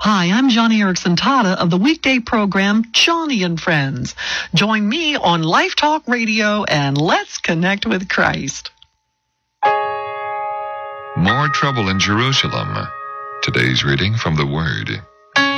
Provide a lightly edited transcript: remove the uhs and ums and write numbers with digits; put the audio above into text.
Hi, I'm Johnny Erickson Tata of the weekday program Johnny and Friends. Join me on Life Talk Radio and let's connect with Christ. More trouble in Jerusalem. Today's reading from the Word.